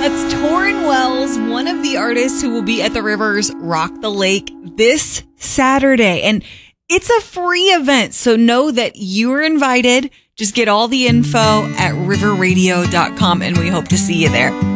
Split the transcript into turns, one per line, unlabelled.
That's Torrin Wells, one of the artists who will be at the Rivers Rock the Lake this Saturday. And it's a free event, so know that you're invited. Just get all the info at riverradio.com, and we hope to see you there.